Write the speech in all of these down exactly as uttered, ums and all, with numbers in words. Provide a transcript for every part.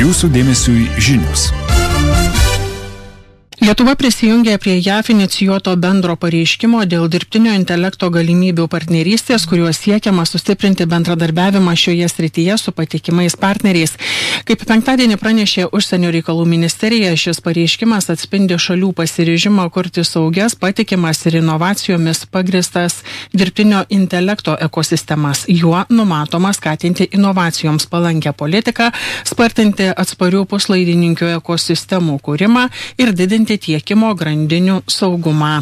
Jūsų dėmesiui žinios. Lietuva prisijungė prie J A V inicijuoto bendro pareiškimo dėl dirbtinio intelekto galimybių partnerystės, kuriuo siekiama sustiprinti bendradarbiavimą šioje srityje su patikimais partneriais. Kaip penktadienį pranešė Užsienio reikalų ministerija, šis pareiškimas atspindi šalių pasiryžimą kurti saugias, patikimas ir inovacijomis pagristas dirbtinio intelekto ekosistemas. Juo numatoma skatinti inovacijoms palankę politiką, spartinti atsparių puslaidininkių ekosistemų kūrimą ir didinti tiekimo grandinių saugumą.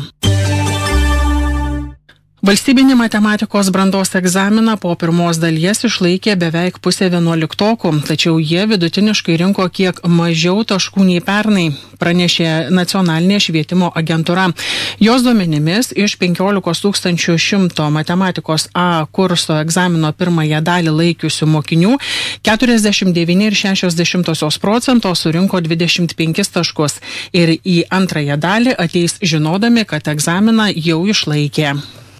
Valstybinį matematikos brandos egzaminą po pirmos dalies išlaikė beveik pusė vienuoliktokų, tačiau jie vidutiniškai rinko kiek mažiau taškų nei pernai, pranešė Nacionalinė švietimo agentūra. Jos duomenimis iš penkiolikos tūkstančių šimto matematikos A kurso egzamino pirmąją dalį laikiusių mokinių keturiasdešimt devyni ir šešios dešimtosios procento surinko dvidešimt penkis taškus ir į antrąją dalį ateis žinodami, kad egzaminą jau išlaikė.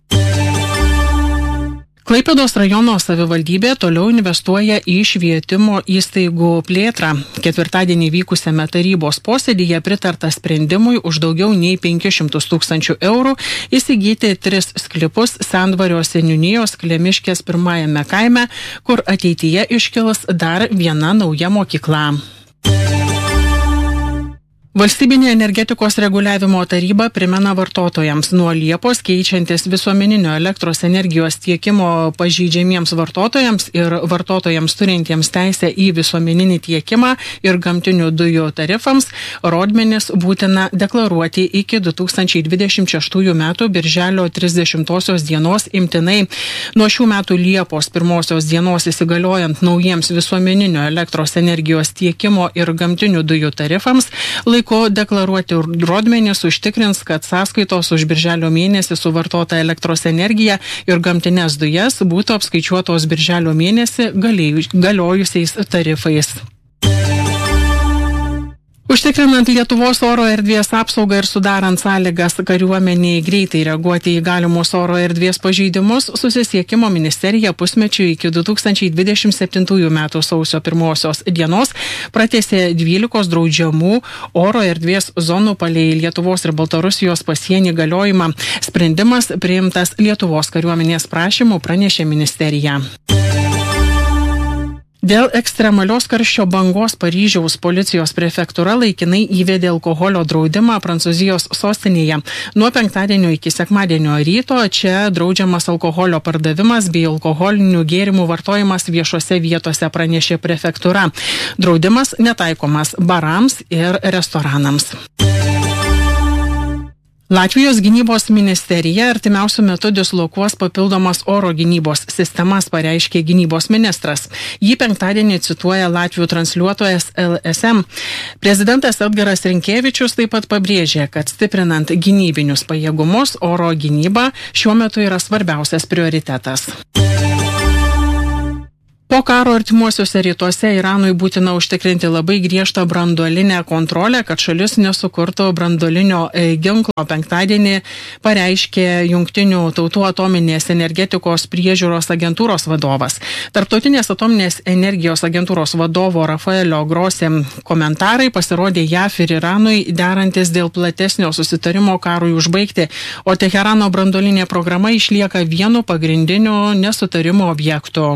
Klaipėdos rajono savivaldybė toliau investuoja į švietimo įstaigų plėtrą. Ketvirtadienį vykusiame tarybos posėdyje pritarta sprendimui už daugiau nei penkis šimtus tūkstančių eurų įsigyti tris sklypus Sendvario seniūnijos Klemiškės pirmajame kaime, kur ateityje iškils dar viena nauja mokykla. Valstybinė energetikos reguliavimo taryba primena vartotojams nuo Liepos keičiantis visuomeninio elektros energijos tiekimo pažeidžiamiems vartotojams ir vartotojams turintiems teisę į visuomeninį tiekimą ir gamtinių dujų tarifams rodmenis būtina deklaruoti iki du tūkstančiai dvidešimt šeštųjų metų birželio trisdešimtosios dienos imtinai. Nuo šių metų Liepos pirmosios dienos įsigaliojant naujiems visuomeninio elektros energijos tiekimo ir gamtinių dujų tarifams, Ko deklaruoti rodmenis užtikrins, kad sąskaitos už birželio mėnesį suvartota elektros energija ir gamtinės dujas būtų apskaičiuotos birželio mėnesį galiojusiais tarifais. Užtikrinant Lietuvos oro erdvės apsaugą ir sudarant sąlygas kariuomeniai greitai reaguoti į galimus oro erdvės pažeidimus, Susisiekimo ministerija pusmečiu iki du tūkstančiai dvidešimt septintųjų metų sausio pirmosios dienos pratęsė dvylikos draudžiamų oro erdvės zonų palei Lietuvos ir Baltarusijos pasienį galiojimą. Sprendimas priimtas Lietuvos kariuomenės prašymu, pranešė ministerija. Dėl ekstremalios karščio bangos Paryžiaus policijos prefektūra laikinai įvedė alkoholio draudimą Prancūzijos sostinėje. Nuo penktadienio iki sekmadienio ryto čia draudžiamas alkoholio pardavimas bei alkoholinių gėrimų vartojimas viešose vietose, pranešė prefektūra. Draudimas netaikomas barams ir restoranams. Latvijos gynybos ministerija artimiausiu metu dislokuos papildomas oro gynybos sistemas, pareiškė gynybos ministras. Jį penktadienį cituoja Latvių transliuotojas L S M. Prezidentas Edgaras Rinkevičius taip pat pabrėžė, kad stiprinant gynybinius pajėgumus, oro gynyba šiuo metu yra svarbiausias prioritetas. Po karo artimuosiuose rytuose Iranui būtina užtikrinti labai griežtą branduolinę kontrolę, kad šalis nesukurtų branduolinio ginklo. Penktadienį pareiškė Jungtinių tautų atominės energetikos priežiūros agentūros vadovas. Tarptautinės atominės energijos agentūros vadovo Rafaelio Grossi komentarai pasirodė J A V ir Iranui derantis dėl platesnio susitarimo karui užbaigti, o Teherano branduolinė programa išlieka vienu pagrindiniu nesutarimo objektu.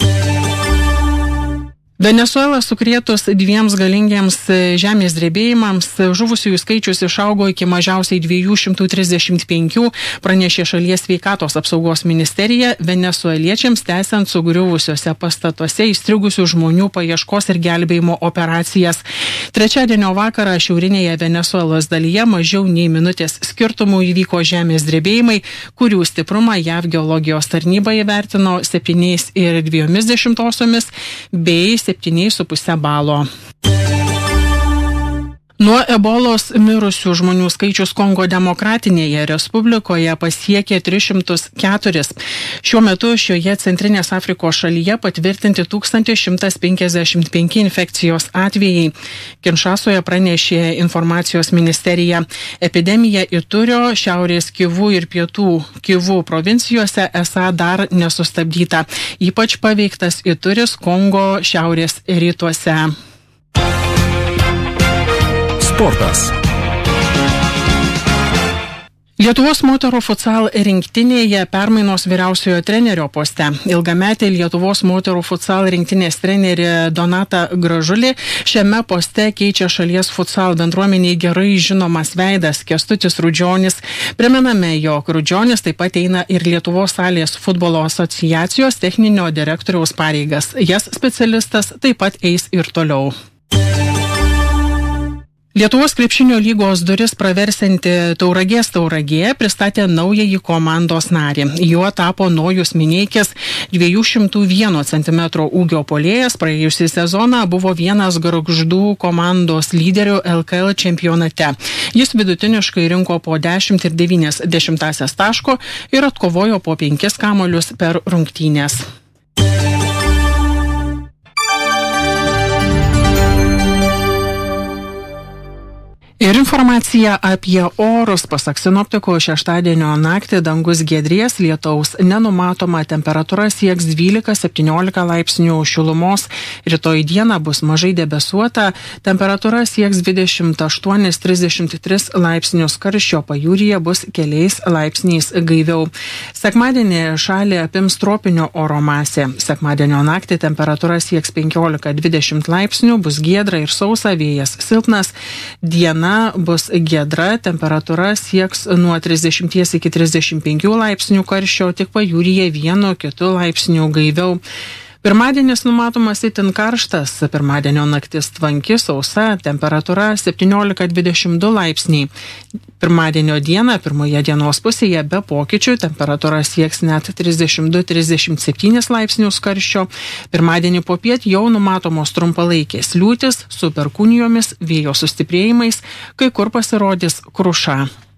Venesuela sukrėtus dviems galingiems žemės drebėjimams žuvusiųjų skaičius išaugo iki mažiausiai dviejų šimtų trisdešimt penkių, pranešė šalies sveikatos apsaugos ministerija, venesueliečiams tęsiant sugriuvusiuose pastatuose įstrigusių žmonių paieškos ir gelbėjimo operacijas. Trečiadienio vakarą šiaurinėje Venesuelos dalyje mažiau nei minutės skirtumų įvyko žemės drebėjimai, kurių stiprumą J A V geologijos tarnyba įvertino septyniais ir dviejomis dešimtosiomis bei septyniais su puse balo. Nuo ebolos mirusių žmonių skaičius Kongo demokratinėje respublikoje pasiekė tris šimtus keturis. Šiuo metu šioje Centrinės Afrikos šalyje patvirtinti tūkstantis šimtas penkiasdešimt penki infekcijos atvejai. Kinšasoje pranešė informacijos ministerija. Epidemija Iturio, Šiaurės Kivų ir Pietų Kivų provincijose esą dar nesustabdyta. Ypač paveiktas Ituris Kongo šiaurės rytuose. Sportas. Lietuvos moterų futsal rinktinėje permainos vyriausiojo trenerio poste. Ilgametė Lietuvos moterų futsal rinktinės trenerė Donata Gražulė šiame poste keičia šalies futsal bendruomeniai gerai žinomas veidas Kęstutis Rudžionis. Primename, jog Rudžionis taip pat eina ir Lietuvos salės futbolo asociacijos techninio direktoriaus pareigas. Jas specialistas taip pat eis ir toliau. Lietuvos krepšinio lygos duris praversianti Tauragės Tauragė pristatė naująjį komandos narį. Juo tapo Nojus Mineikis, dviejų šimtų vieno centimetro ūgio puolėjas. Praėjusį sezoną buvo vienas Gargždų komandos lyderių L K L čempionate. Jis vidutiniškai rinko po dešimt ir devynias dešimtąsias taško ir atkovojo po penkis kamuolius per rungtynes. Ir informacija apie orus. Pasak sinoptikų, šeštadienio naktį dangus giedrės, lietaus nenumatoma, temperatūra sieks dvylika septyniolika laipsnių šilumos. Rytoj dieną bus mažai debesuota, temperatūra sieks dvidešimt aštuoni trisdešimt tris laipsnius, karščio pajūryje bus keliais laipsniais gaiviau. Sekmadienį šalį apims tropinio oro masė. Sekmadienio naktį temperatūra sieks penkiolika dvidešimt laipsnių, bus giedra ir sausa, vėjas silpnas. Diena bus giedra, temperatūra sieks nuo trisdešimties iki trisdešimt penkių laipsnių karščio, tik pajūryje vienu kitu laipsniu gaiviau. Pirmadienis numatomas itin karštas, pirmadienio naktis tvanki, sausa, temperatūra septyniolika dvidešimt du laipsniai. Pirmadienio dieną, pirmoje dienos pusėje be pokyčių, temperatūra sieks net trisdešimt du trisdešimt septynis laipsnius karščio. Pirmadienį popiet jau numatomos trumpalaikės liūtys su perkūnijomis, vėjo sustiprėjimais, kai kur pasirodys kruša.